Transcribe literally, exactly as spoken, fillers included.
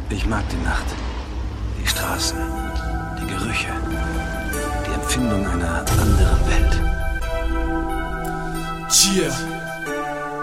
Ich mag die Nacht, die Straßen, die Gerüche, die Empfindung einer anderen Welt. Yeah.